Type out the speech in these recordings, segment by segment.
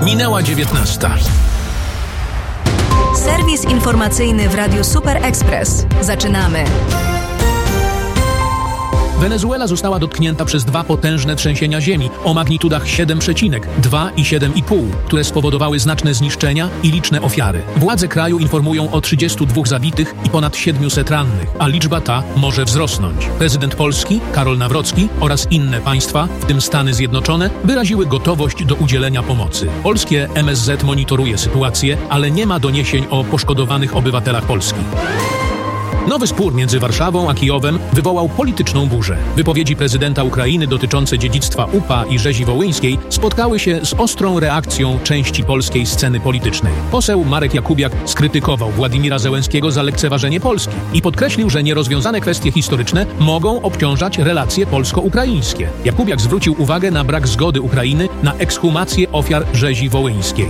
Minęła 19. Serwis informacyjny w Radiu Super Express. Zaczynamy. Wenezuela została dotknięta przez 2 potężne trzęsienia ziemi o magnitudach 7,2 i 7,5, które spowodowały znaczne zniszczenia i liczne ofiary. Władze kraju informują o 32 zabitych i ponad 700 rannych, a liczba ta może wzrosnąć. Prezydent Polski, Karol Nawrocki oraz inne państwa, w tym Stany Zjednoczone, wyraziły gotowość do udzielenia pomocy. Polskie MSZ monitoruje sytuację, ale nie ma doniesień o poszkodowanych obywatelach Polski. Nowy spór między Warszawą a Kijowem wywołał polityczną burzę. Wypowiedzi prezydenta Ukrainy dotyczące dziedzictwa UPA i rzezi wołyńskiej spotkały się z ostrą reakcją części polskiej sceny politycznej. Poseł Marek Jakubiak skrytykował Władimira Zełenskiego za lekceważenie Polski i podkreślił, że nierozwiązane kwestie historyczne mogą obciążać relacje polsko-ukraińskie. Jakubiak zwrócił uwagę na brak zgody Ukrainy na ekshumację ofiar rzezi wołyńskiej.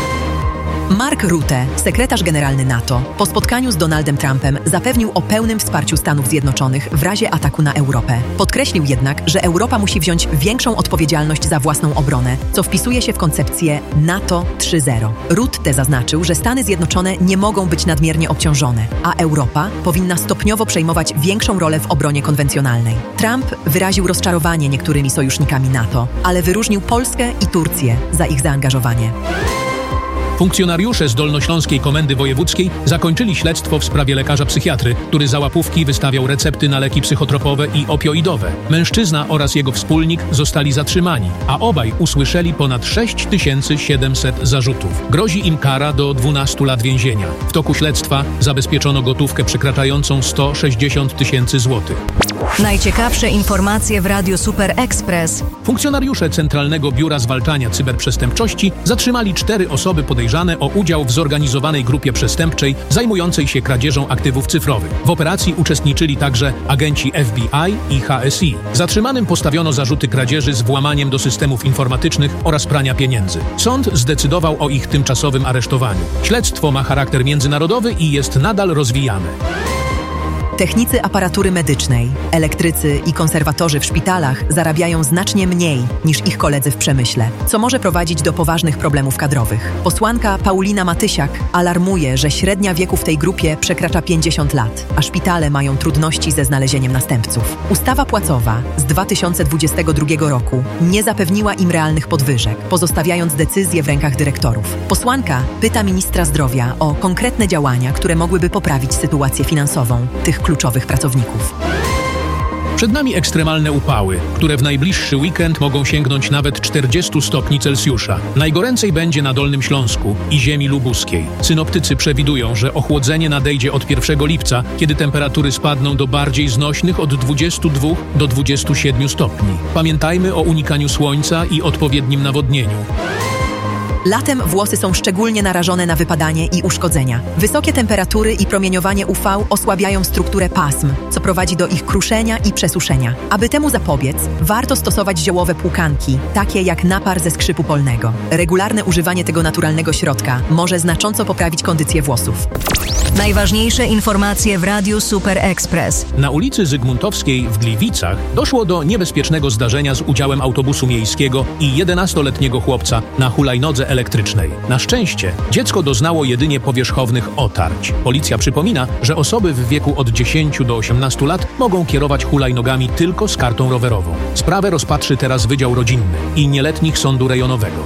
Mark Rutte, sekretarz generalny NATO, po spotkaniu z Donaldem Trumpem zapewnił o pełnym wsparciu Stanów Zjednoczonych w razie ataku na Europę. Podkreślił jednak, że Europa musi wziąć większą odpowiedzialność za własną obronę, co wpisuje się w koncepcję NATO 3.0. Rutte zaznaczył, że Stany Zjednoczone nie mogą być nadmiernie obciążone, a Europa powinna stopniowo przejmować większą rolę w obronie konwencjonalnej. Trump wyraził rozczarowanie niektórymi sojusznikami NATO, ale wyróżnił Polskę i Turcję za ich zaangażowanie. Funkcjonariusze z Dolnośląskiej Komendy Wojewódzkiej zakończyli śledztwo w sprawie lekarza psychiatry, który za łapówki wystawiał recepty na leki psychotropowe i opioidowe. Mężczyzna oraz jego wspólnik zostali zatrzymani, a obaj usłyszeli ponad 6700 zarzutów. Grozi im kara do 12 lat więzienia. W toku śledztwa zabezpieczono gotówkę przekraczającą 160 000 złotych. Najciekawsze informacje w Radiu Super Express. Funkcjonariusze Centralnego Biura Zwalczania Cyberprzestępczości zatrzymali 4 osoby podejrzane o udział w zorganizowanej grupie przestępczej zajmującej się kradzieżą aktywów cyfrowych. W operacji uczestniczyli także agenci FBI i HSI. Zatrzymanym postawiono zarzuty kradzieży z włamaniem do systemów informatycznych oraz prania pieniędzy. Sąd zdecydował o ich tymczasowym aresztowaniu. Śledztwo ma charakter międzynarodowy i jest nadal rozwijane. Technicy aparatury medycznej, elektrycy i konserwatorzy w szpitalach zarabiają znacznie mniej niż ich koledzy w przemyśle, co może prowadzić do poważnych problemów kadrowych. Posłanka Paulina Matysiak alarmuje, że średnia wieku w tej grupie przekracza 50 lat, a szpitale mają trudności ze znalezieniem następców. Ustawa płacowa z 2022 roku nie zapewniła im realnych podwyżek, pozostawiając decyzje w rękach dyrektorów. Posłanka pyta ministra zdrowia o konkretne działania, które mogłyby poprawić sytuację finansową tych kluczowych pracowników. Przed nami ekstremalne upały, które w najbliższy weekend mogą sięgnąć nawet 40 stopni Celsjusza. Najgoręcej będzie na Dolnym Śląsku i ziemi lubuskiej. Synoptycy przewidują, że ochłodzenie nadejdzie od 1 lipca, kiedy temperatury spadną do bardziej znośnych od 22 do 27 stopni. Pamiętajmy o unikaniu słońca i odpowiednim nawodnieniu. Latem włosy są szczególnie narażone na wypadanie i uszkodzenia. Wysokie temperatury i promieniowanie UV osłabiają strukturę pasm, co prowadzi do ich kruszenia i przesuszenia. Aby temu zapobiec, warto stosować ziołowe płukanki, takie jak napar ze skrzypu polnego. Regularne używanie tego naturalnego środka może znacząco poprawić kondycję włosów. Najważniejsze informacje w Radiu Super Express. Na ulicy Zygmuntowskiej w Gliwicach doszło do niebezpiecznego zdarzenia z udziałem autobusu miejskiego i 11-letniego chłopca na hulajnodze elektrycznej. Na szczęście dziecko doznało jedynie powierzchownych otarć. Policja przypomina, że osoby w wieku od 10 do 18 lat mogą kierować hulajnogami tylko z kartą rowerową. Sprawę rozpatrzy teraz Wydział Rodzinny i Nieletnich Sądu Rejonowego.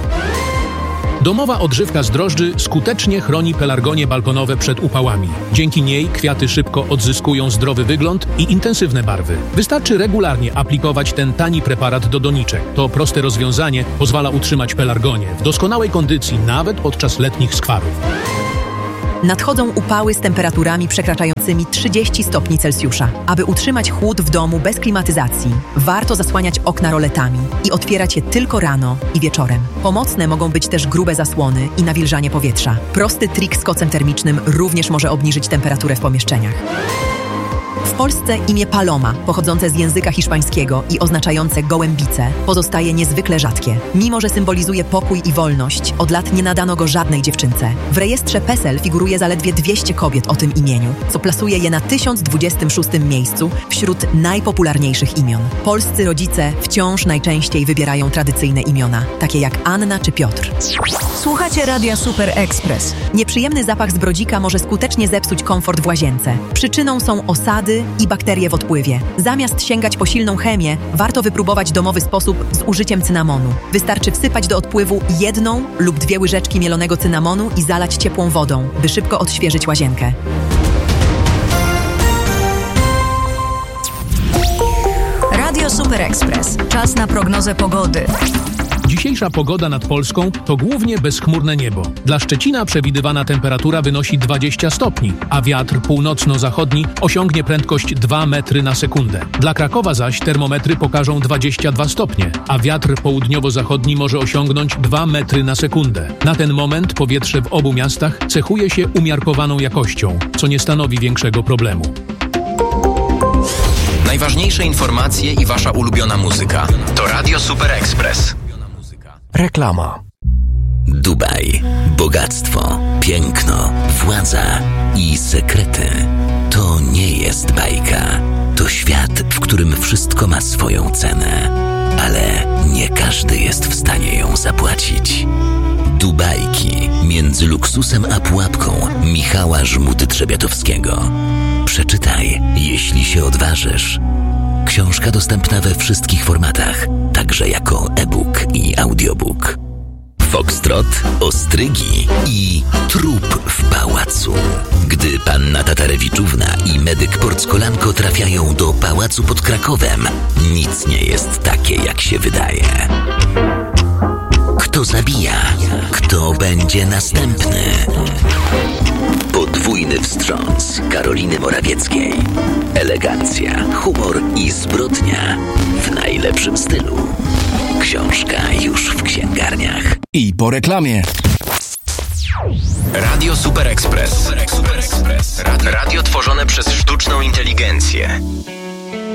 Domowa odżywka z drożdży skutecznie chroni pelargonie balkonowe przed upałami. Dzięki niej kwiaty szybko odzyskują zdrowy wygląd i intensywne barwy. Wystarczy regularnie aplikować ten tani preparat do doniczek. To proste rozwiązanie pozwala utrzymać pelargonie w doskonałej kondycji nawet podczas letnich skwarów. Nadchodzą upały z temperaturami przekraczającymi 30 stopni Celsjusza. Aby utrzymać chłód w domu bez klimatyzacji, warto zasłaniać okna roletami i otwierać je tylko rano i wieczorem. Pomocne mogą być też grube zasłony i nawilżanie powietrza. Prosty trik z kocem termicznym również może obniżyć temperaturę w pomieszczeniach. W Polsce imię Paloma, pochodzące z języka hiszpańskiego i oznaczające gołębice, pozostaje niezwykle rzadkie. Mimo że symbolizuje pokój i wolność, od lat nie nadano go żadnej dziewczynce. W rejestrze PESEL figuruje zaledwie 200 kobiet o tym imieniu, co plasuje je na 1026 miejscu wśród najpopularniejszych imion. Polscy rodzice wciąż najczęściej wybierają tradycyjne imiona, takie jak Anna czy Piotr. Słuchacie Radia Super Express. Nieprzyjemny zapach z brodzika może skutecznie zepsuć komfort w łazience. Przyczyną są osady i bakterie w odpływie. Zamiast sięgać po silną chemię, warto wypróbować domowy sposób z użyciem cynamonu. Wystarczy wsypać do odpływu 1 lub 2 łyżeczki mielonego cynamonu i zalać ciepłą wodą, by szybko odświeżyć łazienkę. Radio Super Express. Czas na prognozę pogody. Dzisiejsza pogoda nad Polską to głównie bezchmurne niebo. Dla Szczecina przewidywana temperatura wynosi 20 stopni, a wiatr północno-zachodni osiągnie prędkość 2 metry na sekundę. Dla Krakowa zaś termometry pokażą 22 stopnie, a wiatr południowo-zachodni może osiągnąć 2 metry na sekundę. Na ten moment powietrze w obu miastach cechuje się umiarkowaną jakością, co nie stanowi większego problemu. Najważniejsze informacje i wasza ulubiona muzyka to Radio Super Express. Reklama. Dubaj, bogactwo, piękno, władza i sekrety. To nie jest bajka. To świat, w którym wszystko ma swoją cenę. Ale nie każdy jest w stanie ją zapłacić. Dubajki między luksusem a pułapką Michała Żmudy-Trzebiatowskiego. Przeczytaj, jeśli się odważysz. Książka dostępna we wszystkich formatach, także jako e-book i audiobook. Foxtrot, ostrygi i trup w pałacu. Gdy panna Tatarewiczówna i medyk Porckolanko trafiają do pałacu pod Krakowem, nic nie jest takie, jak się wydaje. Kto zabija? Kto będzie następny? Podwójny wstrząs Karoliny Morawieckiej. Elegancja, humor i zbrodnia w najlepszym stylu. Książka już w księgarniach. I po reklamie. Radio Super Express. Radio tworzone przez sztuczną inteligencję.